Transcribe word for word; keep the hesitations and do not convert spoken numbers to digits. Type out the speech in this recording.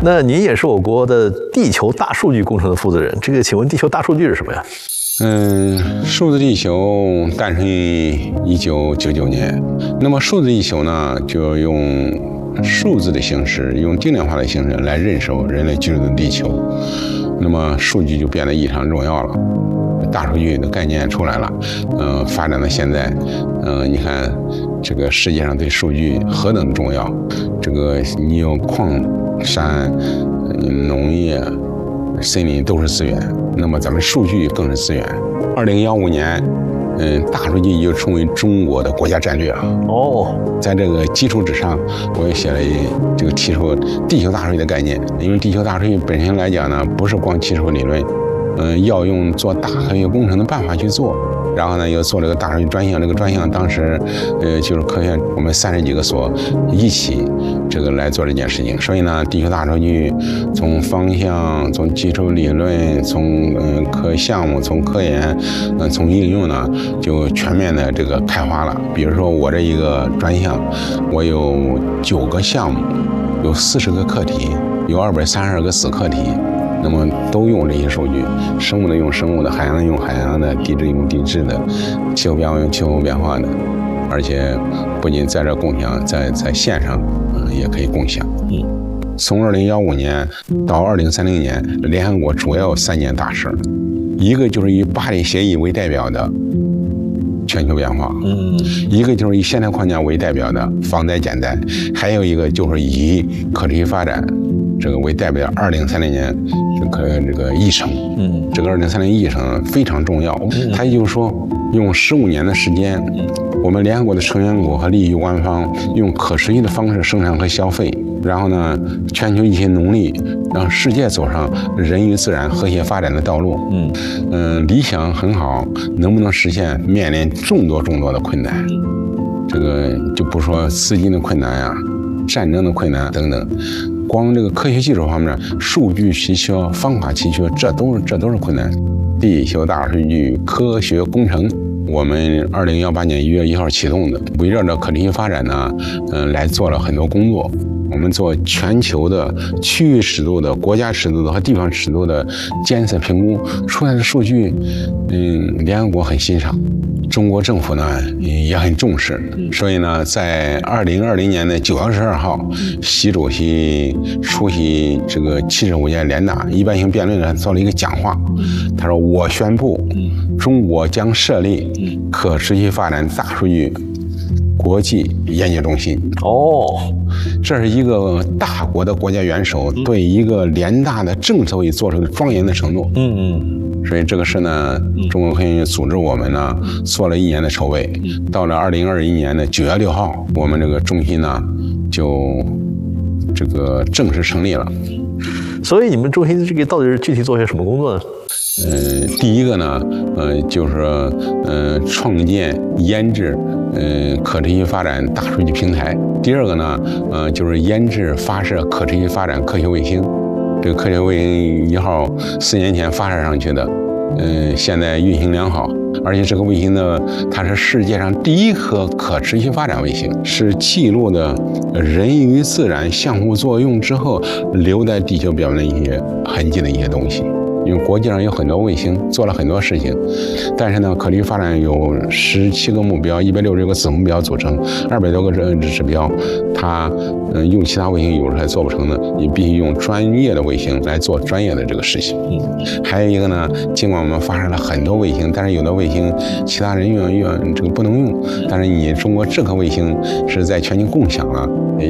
那您也是我国的地球大数据工程的负责人，这个请问地球大数据是什么呀？ 嗯，数字地球诞生于一九九九年。那么数字地球呢，就用数字的形式，用定量化的形式来认识人类居住的地球。那么数据就变得异常重要了，大数据的概念出来了。呃，发展到现在，呃，你看这个世界上对数据何等重要。这个你有矿山、农业、森林都是资源，那么咱们数据更是资源。二零幺五年，嗯，大数据就成为中国的国家战略了。 哦， 在这个基础之上，我也写了这个提出地球大数据的概念。因为地球大数据本身来讲呢，不是光基础理论，嗯，要用做大科学工程的办法去做。然后呢，又做了个大数据专项，这个专项当时，呃，就是科学我们三十几个所一起这个来做这件事情。所以呢，地球大数据从方向、从基础理论、从嗯科项目、从科研、呃从应用呢，就全面的这个开花了。比如说我这一个专项，我有九个项目，有四十个课题，有二百三十二个子课题。那么都用这些数据，生物的用生物的，海洋的用海洋的，地质用地质的，气候变化用气候变化的，而且不仅在这共享，在在线上，嗯，也可以共享。嗯，从二零幺五年到二零三零年，联合国主要有三件大事，一个就是以巴黎协议为代表的全球变化，嗯，一个就是以现代框架为代表的防灾减灾，还有一个就是以可持续发展这个为代表二零三零年这个这个议程，嗯，这个二零三零议程非常重要。它也就是说，用十五年的时间，我们联合国的成员国和利益有关方用可持续的方式生产和消费，然后呢，全球一起努力，让世界走上人与自然和谐发展的道路。嗯嗯、呃，理想很好，能不能实现，面临众多众多的困难。这个就不说资金的困难呀、啊，战争的困难等等。光这个科学技术方面，数据稀缺、方法稀缺，这都是这都是困难。地球大数据科学工程，我们二零幺八年一月一号启动的，围绕着可持续发展呢，嗯、呃，来做了很多工作。我们做全球的、区域尺度的、国家尺度的和地方尺度的监测评估，出来的数据，嗯，联合国很欣赏。中国政府呢也很重视，所以呢，在二零二零年的九月十二号，习主席出席这个七十五届联大一般性辩论呢，做了一个讲话。他说：“我宣布，中国将设立可持续发展大数据国际研究中心。” 哦， 这是一个大国的国家元首对一个联大的政策委做出的庄严的承诺。嗯嗯。所以这个事呢，中国科学院组织我们呢做了一年的筹备，到了二零二一年的九月六号，我们这个中心呢就这个正式成立了。 所以你们中心这个到底是具体做些什么工作呢？ 呃，第一个呢，呃，就是呃创建研制呃可持续发展大数据平台。第二个呢，呃，就是研制发射可持续发展科学卫星。这个科学卫星一号四年前发射上去的，嗯，现在运行良好，而且这个卫星呢，它是世界上第一颗可持续发展卫星，是记录的人与自然相互作用之后留在地球表面的一些痕迹的一些东西。因为国际上有很多卫星做了很多事情，但是呢，可持续发展有十七个目标，一百六十六个子目标组成，二百多个指指标，它嗯用其他卫星有时候还做不成的，你必须用专业的卫星来做专业的这个事情。嗯，还有一个呢，尽管我们发射了很多卫星，但是有的卫星其他人用用这个不能用，但是你中国这颗卫星是在全球共享了，